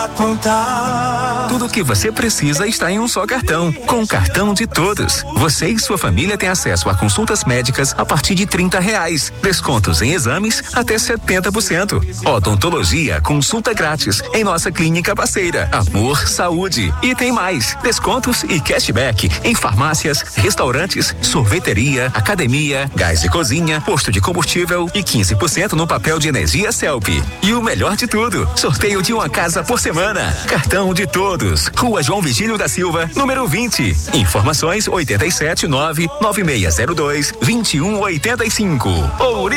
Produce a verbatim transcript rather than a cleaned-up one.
pra contar. Tudo o que você precisa está em um só cartão. Com o cartão de todos, você e sua família têm acesso a consultas médicas a partir de trinta reais. Descontos em exames até setenta por cento. Odontologia, consulta grátis em nossa clínica parceira. Amor, saúde. E tem mais. Descontos e cashback em farmácias, restaurantes, sorveteria, academia, gás de cozinha, posto de combustível e quinze por cento no papel de energia Celp. E o melhor de tudo, sorteio de uma casa por semana. Cartão de todos. Rua João Vigílio da Silva, número vinte. Informações oito sete nove nove seis zero dois dois um oito cinco. Ouro